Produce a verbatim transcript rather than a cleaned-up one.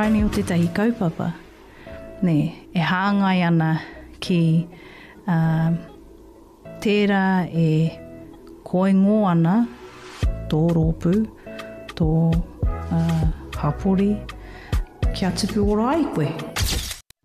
whakaini o tētahi kaupapa, ne, e hāngai ana ki uh, tērā e koingo ana tō rōpū, tō uh, hapori, kia tupu ora ai koe.